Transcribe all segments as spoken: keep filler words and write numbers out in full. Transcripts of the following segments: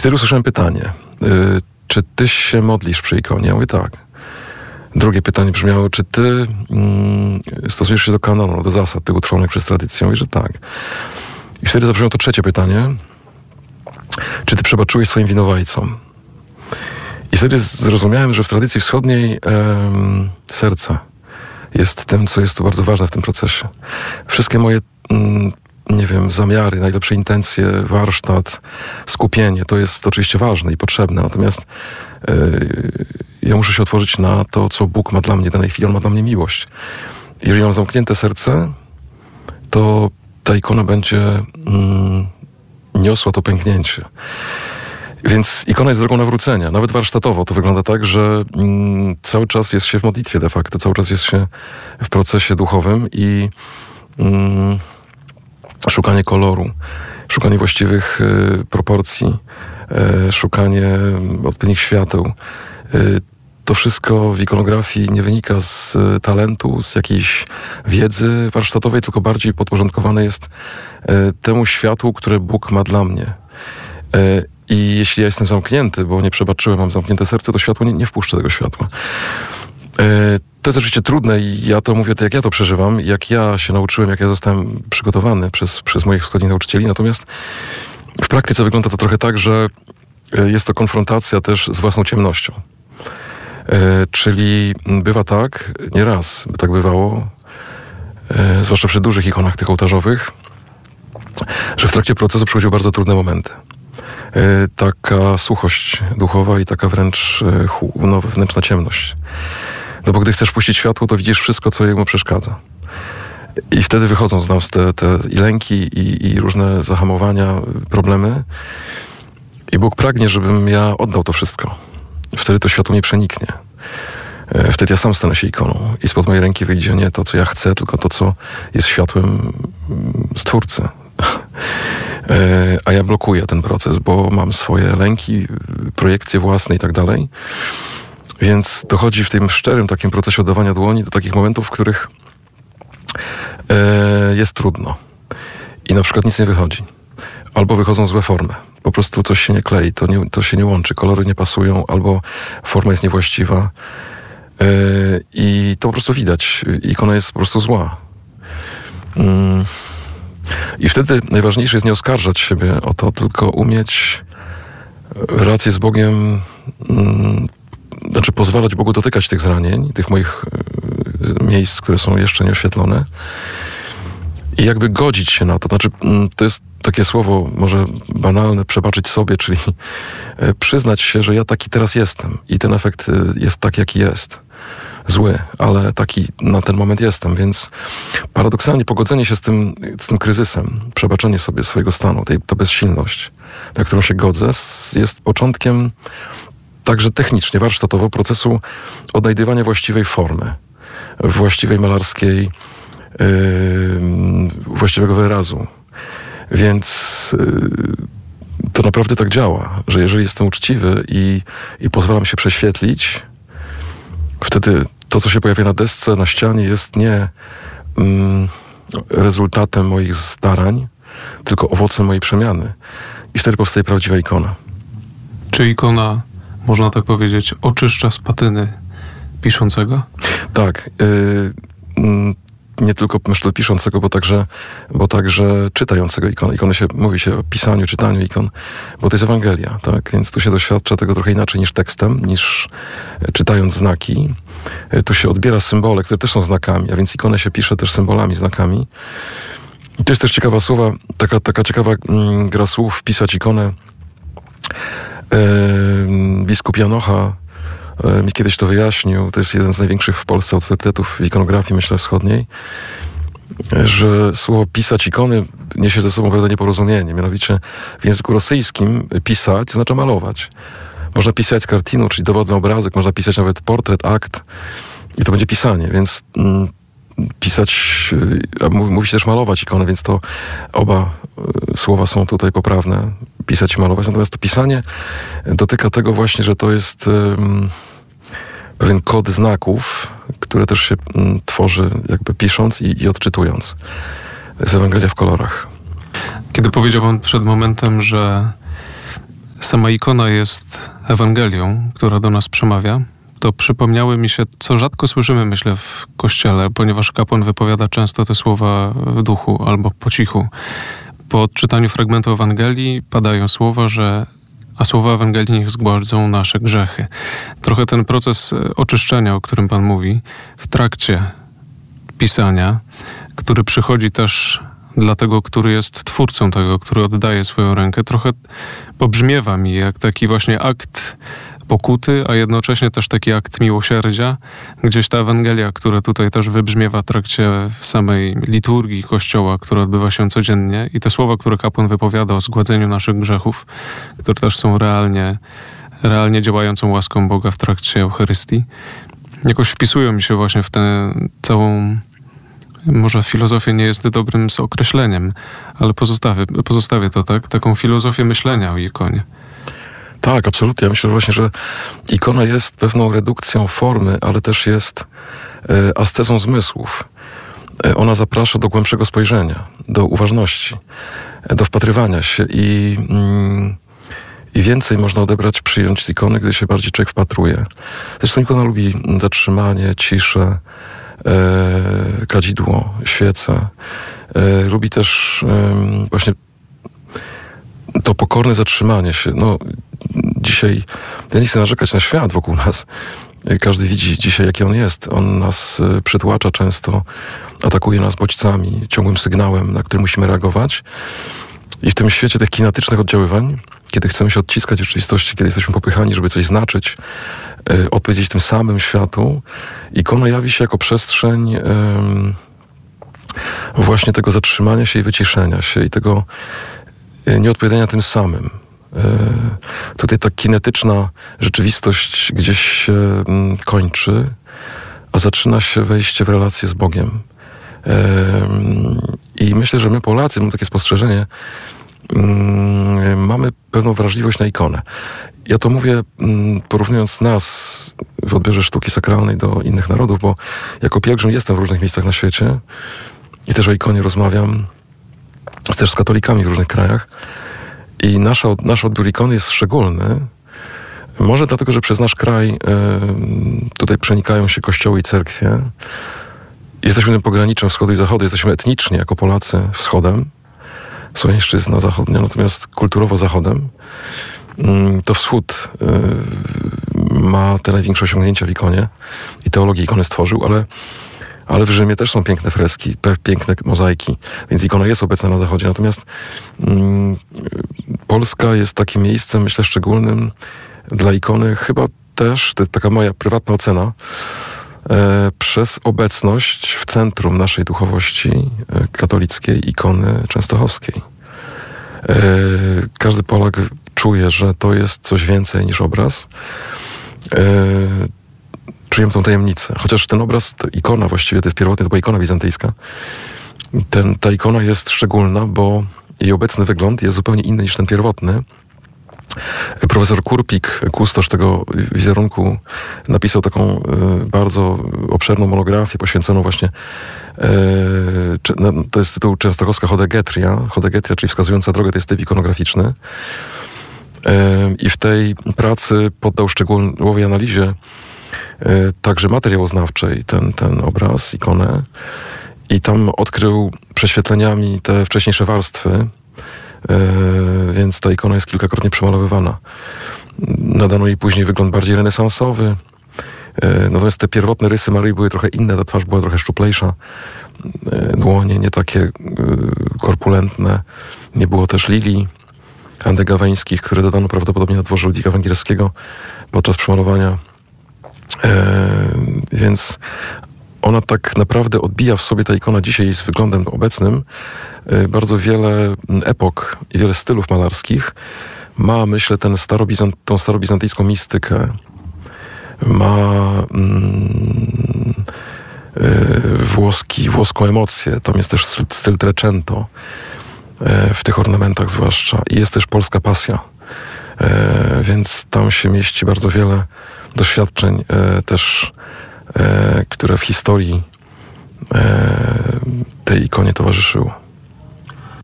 wtedy usłyszałem pytanie, y, czy ty się modlisz przy ikonie? Ja mówię tak. Drugie pytanie brzmiało, czy ty mm, stosujesz się do kanonu, do zasad tych utrwalonych przez tradycję? Ja mówię, że tak. I wtedy zabrzmiało to trzecie pytanie, czy ty przebaczyłeś swoim winowajcom? I wtedy zrozumiałem, że w tradycji wschodniej em, serce jest tym, co jest tu bardzo ważne w tym procesie. Wszystkie moje, mm, nie wiem, zamiary, najlepsze intencje, warsztat, skupienie, to jest oczywiście ważne i potrzebne, natomiast yy, ja muszę się otworzyć na to, co Bóg ma dla mnie w danej chwili. On ma dla mnie miłość. Jeżeli mam zamknięte serce, to ta ikona będzie mm, niosła to pęknięcie. Więc ikona jest drogą nawrócenia. Nawet warsztatowo to wygląda tak, że mm, cały czas jest się w modlitwie de facto, cały czas jest się w procesie duchowym i mm, szukanie koloru, szukanie właściwych y, proporcji, y, szukanie odpowiednich świateł. Y, to wszystko w ikonografii nie wynika z y, talentu, z jakiejś wiedzy warsztatowej, tylko bardziej podporządkowane jest y, temu światłu, które Bóg ma dla mnie. Y, I jeśli ja jestem zamknięty, bo nie przebaczyłem, mam zamknięte serce, to światło nie, nie wpuszczę tego światła. Yy, to jest oczywiście trudne i ja to mówię, jak ja to przeżywam, jak ja się nauczyłem, jak ja zostałem przygotowany przez, przez moich wschodnich nauczycieli. Natomiast w praktyce wygląda to trochę tak, że jest to konfrontacja też z własną ciemnością. Yy, czyli bywa tak, nie raz by tak bywało, yy, zwłaszcza przy dużych ikonach tych ołtarzowych, że w trakcie procesu przychodziły bardzo trudne momenty. Taka suchość duchowa i taka wręcz no, wewnętrzna ciemność. No bo gdy chcesz puścić światło, to widzisz wszystko, co jemu przeszkadza. I wtedy wychodzą z nas te, te i lęki, i, i różne zahamowania, problemy. I Bóg pragnie, żebym ja oddał to wszystko. Wtedy to światło mnie przeniknie. Wtedy ja sam stanę się ikoną. I spod mojej ręki wyjdzie nie to, co ja chcę, tylko to, co jest światłem Stwórcy. A ja blokuję ten proces, bo mam swoje lęki, projekcje własne i tak dalej. Więc dochodzi w tym szczerym takim procesie oddawania dłoni do takich momentów, w których jest trudno. I na przykład nic nie wychodzi. Albo wychodzą złe formy. Po prostu coś się nie klei, to, nie, to się nie łączy, kolory nie pasują, albo forma jest niewłaściwa. I to po prostu widać. Ikona jest po prostu zła. I wtedy najważniejsze jest nie oskarżać siebie o to, tylko umieć relację z Bogiem, mm, znaczy pozwalać Bogu dotykać tych zranień, tych moich y, miejsc, które są jeszcze nieoświetlone i jakby godzić się na to. Znaczy, mm, to jest takie słowo może banalne, przebaczyć sobie, czyli y, przyznać się, że ja taki teraz jestem i ten efekt y, jest taki, jaki jest. Zły, ale taki na ten moment jestem, więc paradoksalnie pogodzenie się z tym, z tym kryzysem, przebaczenie sobie swojego stanu, tej, ta bezsilność, na którą się godzę, jest początkiem także technicznie, warsztatowo procesu odnajdywania właściwej formy, właściwej malarskiej, yy, właściwego wyrazu. Więc yy, to naprawdę tak działa, że jeżeli jestem uczciwy i, i pozwalam się prześwietlić, wtedy to, co się pojawia na desce, na ścianie, jest nie mm, rezultatem moich starań, tylko owocem mojej przemiany. I wtedy powstaje prawdziwa ikona. Czy ikona, można tak powiedzieć, oczyszcza z patyny piszącego? Tak. Yy, yy, nie tylko myślę piszącego, bo także, bo także czytającego ikon. Ikony się, mówi się o pisaniu, czytaniu ikon, bo to jest Ewangelia, tak? Więc tu się doświadcza tego trochę inaczej niż tekstem, niż czytając znaki. Tu się odbiera symbole, które też są znakami, a więc ikonę się pisze też symbolami, znakami. I to jest też ciekawa słowa, taka, taka ciekawa mm, gra słów, pisać ikonę. Yy, biskup Janocha mi kiedyś to wyjaśnił, to jest jeden z największych w Polsce autorytetów w ikonografii, myślę, wschodniej, że słowo pisać ikony niesie ze sobą pewne nieporozumienie. Mianowicie w języku rosyjskim pisać oznacza malować. Można pisać kartinu, czyli dowodny obrazek, można pisać nawet portret, akt i to będzie pisanie, więc mm, pisać, a mówi się też malować ikonę, więc to oba y, słowa są tutaj poprawne, pisać i malować. Natomiast to pisanie dotyka tego właśnie, że to jest y, pewien kod znaków, które też się y, tworzy jakby pisząc i, i odczytując. To jest Ewangelia w kolorach. Kiedy powiedział pan przed momentem, że sama ikona jest Ewangelią, która do nas przemawia, to przypomniały mi się, co rzadko słyszymy, myślę, w kościele, ponieważ kapłan wypowiada często te słowa w duchu albo po cichu. Po odczytaniu fragmentu Ewangelii padają słowa, że a słowa Ewangelii niech zgładzą nasze grzechy. Trochę ten proces oczyszczenia, o którym Pan mówi, w trakcie pisania, który przychodzi też dla tego, który jest twórcą tego, który oddaje swoją rękę, trochę pobrzmiewa mi jak taki właśnie akt pokuty, a jednocześnie też taki akt miłosierdzia. Gdzieś ta Ewangelia, która tutaj też wybrzmiewa w trakcie samej liturgii Kościoła, która odbywa się codziennie, i te słowa, które kapłan wypowiada o zgładzeniu naszych grzechów, które też są realnie, realnie działającą łaską Boga w trakcie Eucharystii, jakoś wpisują mi się właśnie w tę całą, może filozofia nie jest dobrym określeniem, ale pozostawię, pozostawię to, tak? Taką filozofię myślenia o ikonie. Tak, absolutnie. Ja myślę właśnie, że ikona jest pewną redukcją formy, ale też jest e, ascezą zmysłów. E, ona zaprasza do głębszego spojrzenia, do uważności, e, do wpatrywania się i, mm, i więcej można odebrać, przyjąć z ikony, gdy się bardziej człowiek wpatruje. Zresztą ikona lubi zatrzymanie, ciszę, e, kadzidło, świece. E, lubi też e, właśnie to pokorne zatrzymanie się. No, dzisiaj, ja nie chcę narzekać na świat wokół nas. Każdy widzi dzisiaj, jaki on jest. On nas przytłacza często, atakuje nas bodźcami, ciągłym sygnałem, na który musimy reagować. I w tym świecie tych kinetycznych oddziaływań, kiedy chcemy się odciskać od rzeczywistości, kiedy jesteśmy popychani, żeby coś znaczyć, yy, odpowiedzieć tym samym światu, ikona jawi się jako przestrzeń yy, właśnie tego zatrzymania się i wyciszenia się i tego nieodpowiadania tym samym. Tutaj ta kinetyczna rzeczywistość gdzieś się kończy, a zaczyna się wejście w relację z Bogiem. I myślę, że my Polacy, mam takie spostrzeżenie, mamy pewną wrażliwość na ikonę. Ja to mówię porównując nas w odbiorze sztuki sakralnej do innych narodów, bo jako pielgrzym jestem w różnych miejscach na świecie i też o ikonie rozmawiam, też z katolikami w różnych krajach. I nasza, nasz odbiór ikony jest szczególny. Może dlatego, że przez nasz kraj y, tutaj przenikają się kościoły i cerkwie. Jesteśmy tym pograniczem wschodu i zachodu. Jesteśmy etnicznie jako Polacy wschodem. Słowiańszczyzna zachodnia, natomiast kulturowo zachodem. Y, to wschód y, ma te największe osiągnięcia w ikonie i teologię ikony stworzył, ale Ale w Rzymie też są piękne freski, piękne mozaiki, więc ikona jest obecna na zachodzie. Natomiast mm, Polska jest takim miejscem, myślę, szczególnym dla ikony, chyba też, to jest taka moja prywatna ocena, e, przez obecność w centrum naszej duchowości e, katolickiej ikony częstochowskiej. E, każdy Polak czuje, że to jest coś więcej niż obraz. E, Czuję tą tajemnicę. Chociaż ten obraz, ta ikona właściwie, to jest pierwotnie, to była ikona bizantyjska. Ten, ta ikona jest szczególna, bo jej obecny wygląd jest zupełnie inny niż ten pierwotny. Profesor Kurpik, kustosz tego wizerunku, napisał taką y, bardzo obszerną monografię poświęconą właśnie y, czy, no, to jest tytuł częstochowska Hodegetria. Hodegetria, czyli wskazująca drogę, to jest typ ikonograficzny. Y, I w tej pracy poddał szczegółowej analizie także materiałoznawczej ten, ten obraz, ikonę, i tam odkrył prześwietleniami te wcześniejsze warstwy, więc ta ikona jest kilkakrotnie przemalowywana. Nadano jej później wygląd bardziej renesansowy, natomiast te pierwotne rysy Maryi były trochę inne, ta twarz była trochę szczuplejsza, dłonie nie takie korpulentne, nie było też lilii andegaweńskich, które dodano prawdopodobnie na dworze Ludwika Węgierskiego podczas przemalowania. E, więc ona tak naprawdę odbija w sobie, ta ikona dzisiaj z wyglądem obecnym, e, bardzo wiele epok i wiele stylów malarskich. Ma, myślę, ten starobizant, tą starobizantyjską mistykę. Ma mm, e, włoski, włoską emocję. Tam jest też styl, styl Trecento, e, w tych ornamentach zwłaszcza. I jest też polska pasja. E, więc tam się mieści bardzo wiele doświadczeń e, też, e, które w historii e, tej ikonie towarzyszyło.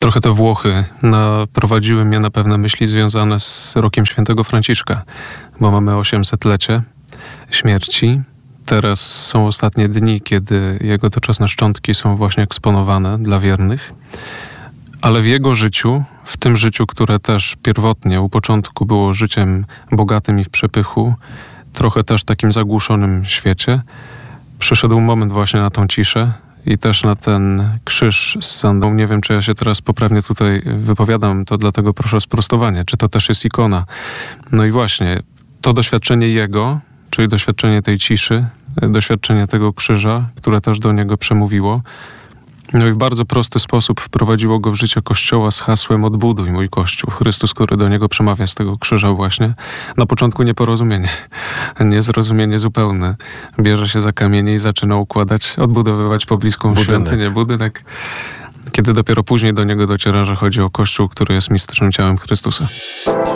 Trochę te Włochy naprowadziły mnie na pewne myśli związane z rokiem świętego Franciszka, bo mamy osiemsetlecie śmierci. Teraz są ostatnie dni, kiedy jego doczesne szczątki są właśnie eksponowane dla wiernych. Ale w jego życiu, w tym życiu, które też pierwotnie u początku było życiem bogatym i w przepychu, trochę też takim zagłuszonym świecie, przyszedł moment właśnie na tą ciszę i też na ten krzyż z sandą. Nie wiem, czy ja się teraz poprawnie tutaj wypowiadam, to dlatego proszę o sprostowanie. Czy to też jest ikona? No i właśnie, to doświadczenie jego, czyli doświadczenie tej ciszy, doświadczenie tego krzyża, które też do niego przemówiło, no i w bardzo prosty sposób wprowadziło go w życie Kościoła z hasłem odbuduj mój Kościół. Chrystus, który do niego przemawia z tego krzyża właśnie. Na początku nieporozumienie, niezrozumienie zupełne. Bierze się za kamienie i zaczyna układać, odbudowywać pobliską Budynek. świątynię, budynek. Kiedy dopiero później do niego dociera, że chodzi o Kościół, który jest mistycznym ciałem Chrystusa.